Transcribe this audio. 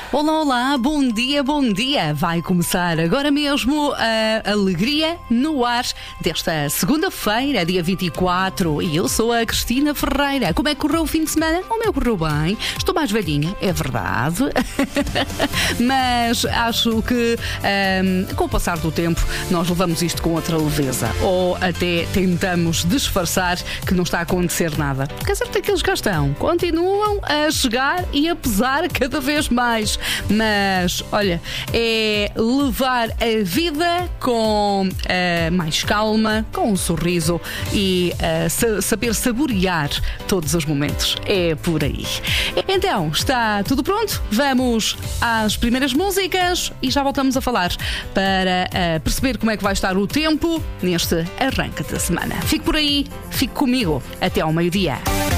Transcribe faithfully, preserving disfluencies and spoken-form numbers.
Olá, olá, bom dia, bom dia. Vai começar agora mesmo a Alegria no Ar desta segunda-feira, dia vinte e quatro. E eu sou a Cristina Ferreira. Como é que correu o fim de semana? O meu correu bem. Estou mais velhinha, é verdade. Mas acho que um, com o passar do tempo nós levamos isto com outra leveza. Ou até tentamos disfarçar que não está a acontecer nada. Quer dizer, aqueles que cá estão continuam a chegar e a pesar cada vez mais. Mas, olha, é levar a vida com uh, mais calma, com um sorriso e uh, sa- saber saborear todos os momentos. É por aí. Então, está tudo pronto? Vamos às primeiras músicas e já voltamos a falar para uh, perceber como é que vai estar o tempo neste arranque da semana. Fique por aí, fique comigo até ao meio-dia.